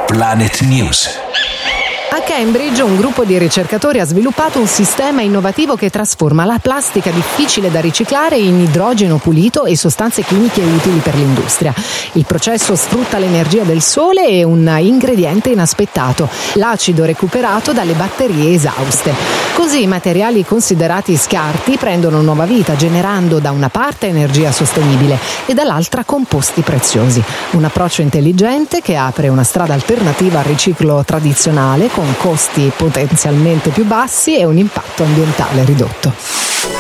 Planet News. A Cambridge un gruppo di ricercatori ha sviluppato un sistema innovativo che trasforma la plastica difficile da riciclare in idrogeno pulito e sostanze chimiche utili per l'industria. Il processo sfrutta l'energia del sole e un ingrediente inaspettato, l'acido recuperato dalle batterie esauste. Così i materiali considerati scarti prendono nuova vita, generando da una parte energia sostenibile e dall'altra composti preziosi. Un approccio intelligente che apre una strada alternativa al riciclo tradizionale, con costi potenzialmente più bassi e un impatto ambientale ridotto.